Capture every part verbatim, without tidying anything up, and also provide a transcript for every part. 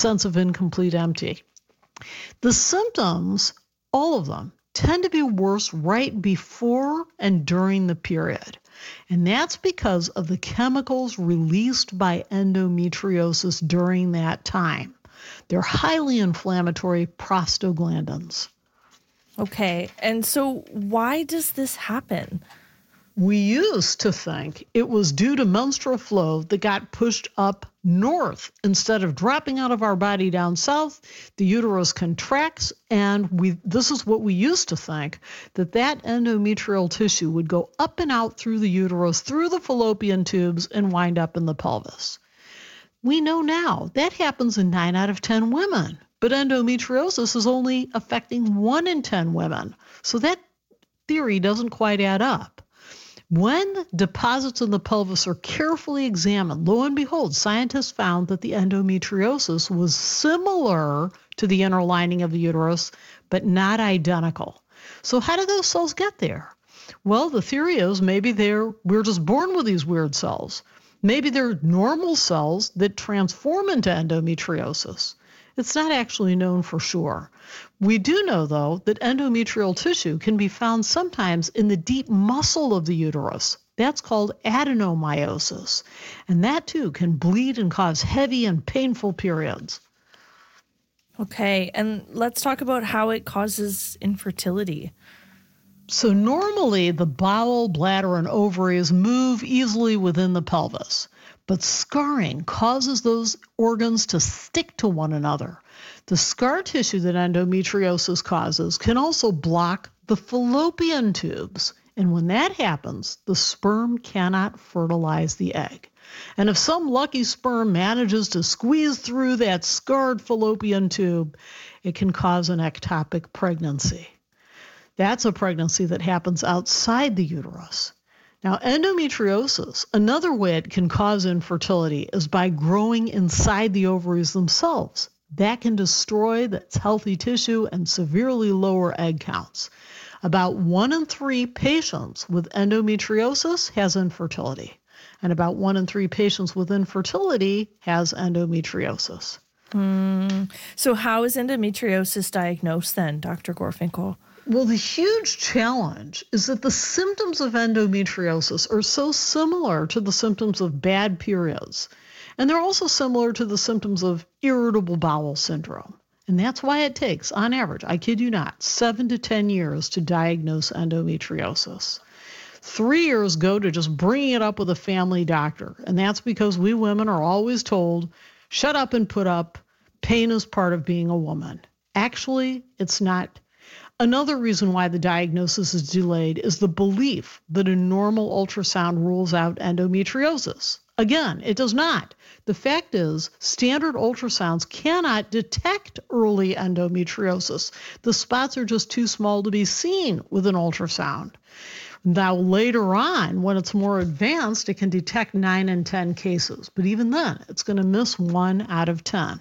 sense of incomplete empty. The symptoms, all of them, tend to be worse right before and during the period. And that's because of the chemicals released by endometriosis during that time. They're highly inflammatory prostaglandins. Okay, and so why does this happen? We used to think it was due to menstrual flow that got pushed up north. Instead of dropping out of our body down south, the uterus contracts, and we this is what we used to think, that that endometrial tissue would go up and out through the uterus, through the fallopian tubes, and wind up in the pelvis. We know now that happens in nine out of ten women, but endometriosis is only affecting one in ten women. So that theory doesn't quite add up. When deposits in the pelvis are carefully examined, lo and behold, scientists found that the endometriosis was similar to the inner lining of the uterus, but not identical. So how did those cells get there? Well, the theory is maybe they're we're just born with these weird cells. Maybe they're normal cells that transform into endometriosis. It's not actually known for sure. We do know, though, that endometrial tissue can be found sometimes in the deep muscle of the uterus. That's called adenomyosis. And that, too, can bleed and cause heavy and painful periods. Okay, and let's talk about how it causes infertility. So normally the bowel, bladder, and ovaries move easily within the pelvis. But scarring causes those organs to stick to one another. The scar tissue that endometriosis causes can also block the fallopian tubes. And when that happens, the sperm cannot fertilize the egg. And if some lucky sperm manages to squeeze through that scarred fallopian tube, it can cause an ectopic pregnancy. That's a pregnancy that happens outside the uterus. Now, endometriosis, another way it can cause infertility is by growing inside the ovaries themselves. That can destroy that's healthy tissue and severely lower egg counts. About one in three patients with endometriosis has infertility, and about one in three patients with infertility has endometriosis. Mm. So how is endometriosis diagnosed then, Doctor Gorfinkel? Well, the huge challenge is that the symptoms of endometriosis are so similar to the symptoms of bad periods. And they're also similar to the symptoms of irritable bowel syndrome. And that's why it takes, on average, I kid you not, seven to ten years to diagnose endometriosis. Three years go to just bringing it up with a family doctor. And that's because we women are always told, shut up and put up. Pain is part of being a woman. Actually, it's not. Another reason why the diagnosis is delayed is the belief that a normal ultrasound rules out endometriosis. Again, it does not. The fact is, standard ultrasounds cannot detect early endometriosis. The spots are just too small to be seen with an ultrasound. Now, later on, when it's more advanced, it can detect nine in ten cases. But even then, it's going to miss one out of ten.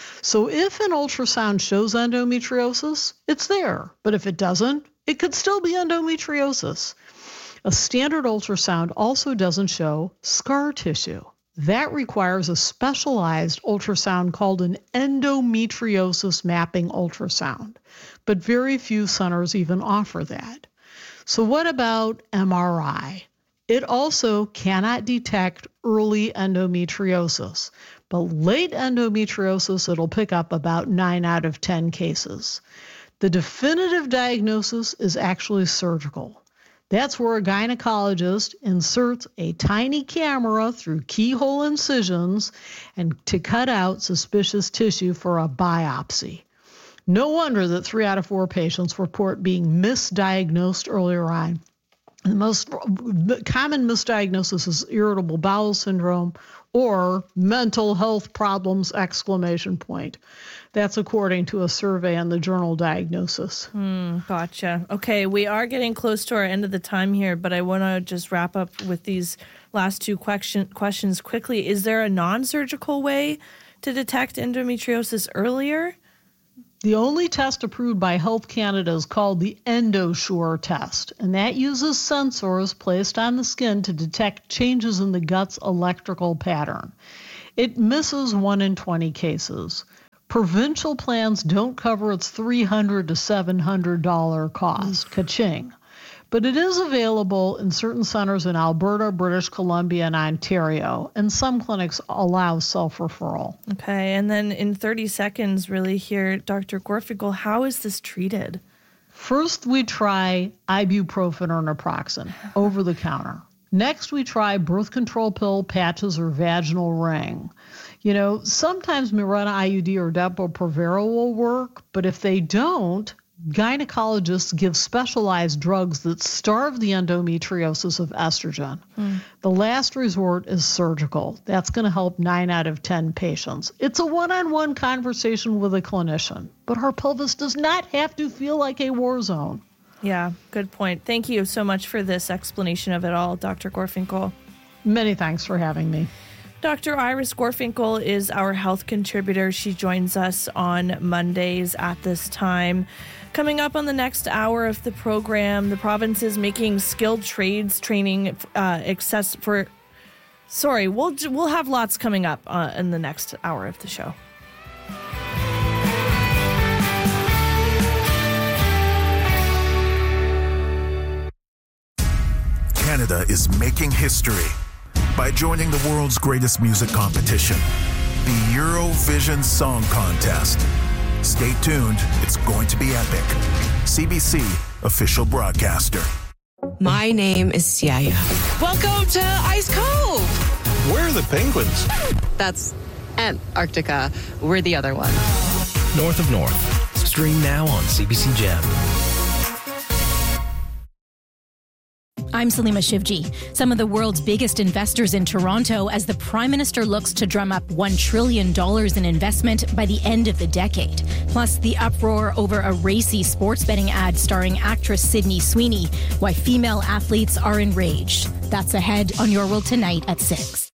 So if an ultrasound shows endometriosis, it's there. But if it doesn't, it could still be endometriosis. A standard ultrasound also doesn't show scar tissue. That requires a specialized ultrasound called an endometriosis mapping ultrasound. But very few centers even offer that. So what about M R I? It also cannot detect early endometriosis. But late endometriosis, it'll pick up about nine out of ten cases. The definitive diagnosis is actually surgical. That's where a gynecologist inserts a tiny camera through keyhole incisions and to cut out suspicious tissue for a biopsy. No wonder that three out of four patients report being misdiagnosed earlier on. The most common misdiagnosis is irritable bowel syndrome or mental health problems, exclamation point. That's according to a survey in the journal Diagnosis. Mm, gotcha. Okay, we are getting close to our end of the time here, but I want to just wrap up with these last two question, questions quickly. Is there a non-surgical way to detect endometriosis earlier? The only test approved by Health Canada is called the EndoSure test, and that uses sensors placed on the skin to detect changes in the gut's electrical pattern. It misses one in twenty cases. Provincial plans don't cover its three hundred dollars to seven hundred dollars cost. Ka-ching. But it is available in certain centers in Alberta, British Columbia, and Ontario, and some clinics allow self-referral. Okay, and then in thirty seconds, really here, Doctor Gorfinkel, how is this treated? First, we try ibuprofen or naproxen, over the counter. Next, we try birth control pill, patches, or vaginal ring. You know, sometimes Mirena I U D or Depo-Provera will work, but if they don't, gynecologists give specialized drugs that starve the endometriosis of estrogen. Mm. The last resort is surgical. That's going to help nine out of ten patients. It's a one-on-one conversation with a clinician, but her pelvis does not have to feel like a war zone. Yeah, good point. Thank you so much for this explanation of it all, Doctor Gorfinkel. Many thanks for having me. Doctor Iris Gorfinkel is our health contributor. She joins us on Mondays at this time. Coming up on the next hour of the program, the province is making skilled trades training uh, access for. Sorry, we'll we'll have lots coming up uh, in the next hour of the show. Canada is making history by joining the world's greatest music competition, the Eurovision Song Contest. Stay tuned, it's going to be epic. C B C, official broadcaster. My name is Siaya. Welcome to Ice Cove. Where are the penguins? That's Antarctica. We're the other one. North of North. Stream now on C B C Gem. I'm Salima Shivji. Some of the world's biggest investors in Toronto as the Prime Minister looks to drum up one trillion dollars in investment by the end of the decade. Plus, the uproar over a racy sports betting ad starring actress Sydney Sweeney, why female athletes are enraged. That's ahead on Your World Tonight at six.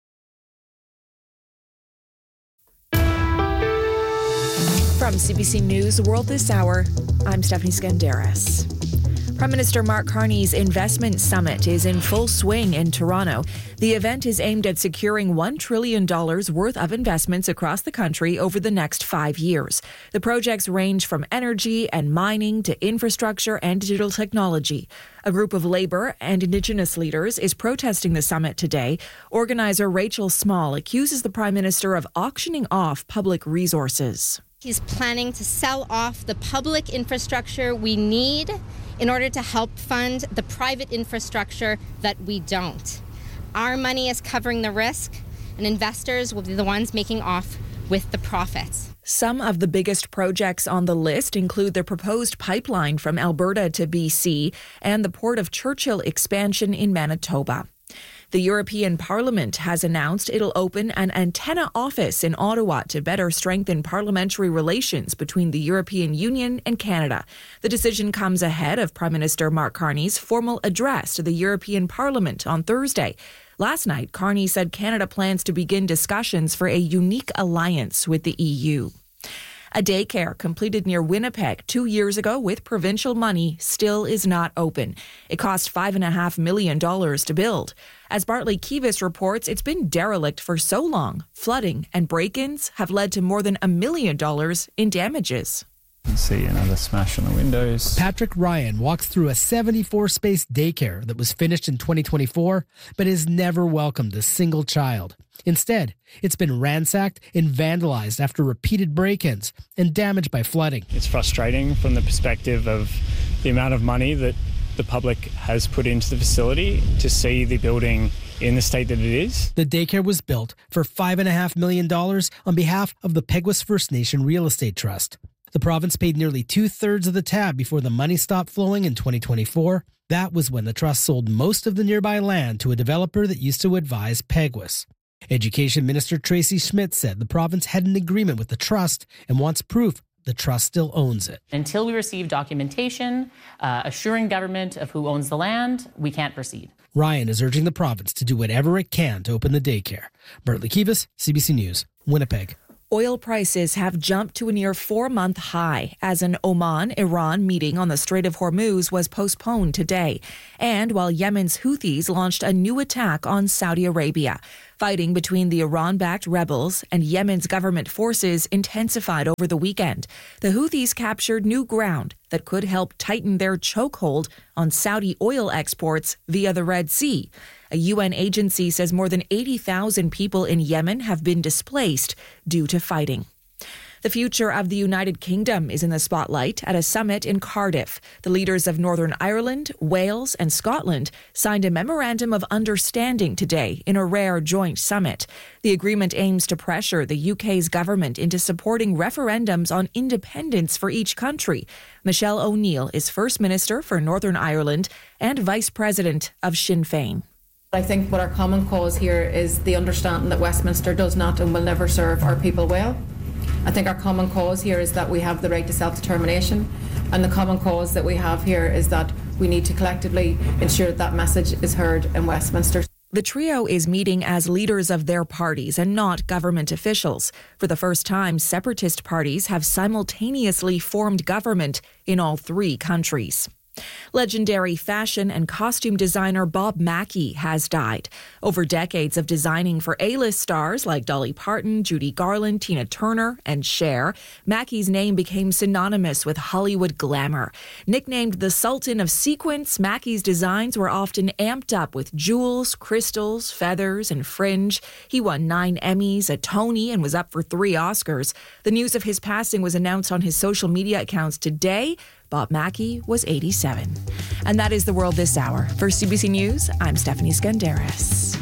From C B C News World This Hour, I'm Stephanie Skandaris. Prime Minister Mark Carney's Investment Summit is in full swing in Toronto. The event is aimed at securing one trillion dollars worth of investments across the country over the next five years. The projects range from energy and mining to infrastructure and digital technology. A group of Labour and Indigenous leaders is protesting the summit today. Organizer Rachel Small accuses the Prime Minister of auctioning off public resources. He's planning to sell off the public infrastructure we need in order to help fund the private infrastructure that we don't. Our money is covering the risk, and investors will be the ones making off with the profits. Some of the biggest projects on the list include the proposed pipeline from Alberta to B C and the Port of Churchill expansion in Manitoba. The European Parliament has announced it'll open an antenna office in Ottawa to better strengthen parliamentary relations between the European Union and Canada. The decision comes ahead of Prime Minister Mark Carney's formal address to the European Parliament on Thursday. Last night, Carney said Canada plans to begin discussions for a unique alliance with the E U. A daycare completed near Winnipeg two years ago with provincial money still is not open. It cost five point five million dollars to build. As Bartley Kivas reports, it's been derelict for so long. Flooding and break-ins have led to more than a million dollars in damages. You can see another smash on the windows. Patrick Ryan walks through a seventy-four space daycare that was finished in twenty twenty-four, but has never welcomed a single child. Instead, it's been ransacked and vandalized after repeated break-ins and damaged by flooding. It's frustrating from the perspective of the amount of money that the public has put into the facility to see the building in the state that it is. The daycare was built for five point five million dollars on behalf of the Peguis First Nation Real Estate Trust. The province paid nearly two-thirds of the tab before the money stopped flowing in twenty twenty-four. That was when the trust sold most of the nearby land to a developer that used to advise Peguis. Education Minister Tracy Schmidt said the province had an agreement with the trust and wants proof the trust still owns it. Until we receive documentation uh, assuring government of who owns the land, we can't proceed. Ryan is urging the province to do whatever it can to open the daycare. Bartley Kivas, C B C News, Winnipeg. oil prices have jumped to a near four-month high as an Oman-Iran meeting on the Strait of Hormuz was postponed today, and while Yemen's Houthis launched a new attack on Saudi Arabia. Fighting between the Iran-backed rebels and Yemen's government forces intensified over the weekend. The Houthis captured new ground that could help tighten their chokehold on Saudi oil exports via the Red Sea. A U N agency says more than eighty thousand people in Yemen have been displaced due to fighting. The future of the United Kingdom is in the spotlight at a summit in Cardiff. The leaders of Northern Ireland, Wales, and Scotland signed a memorandum of understanding today in a rare joint summit. The agreement aims to pressure the U K's government into supporting referendums on independence for each country. Michelle O'Neill is First Minister for Northern Ireland and Vice President of Sinn Féin. I think what our common cause here is the understanding that Westminster does not and will never serve our people well. I think our common cause here is that we have the right to self-determination, and the common cause that we have here is that we need to collectively ensure that that message is heard in Westminster. The trio is meeting as leaders of their parties and not government officials. For the first time, separatist parties have simultaneously formed government in all three countries. Legendary fashion and costume designer Bob Mackie has died. Over decades of designing for A-list stars like Dolly Parton, Judy Garland, Tina Turner, and Cher, Mackie's name became synonymous with Hollywood glamour. Nicknamed the Sultan of Sequins, Mackie's designs were often amped up with jewels, crystals, feathers, and fringe. He won nine Emmys, a Tony, and was up for three Oscars. The news of his passing was announced on his social media accounts today. Bob Mackie was eighty-seven. And that is the world this hour. For C B C News, I'm Stephanie Skandaris.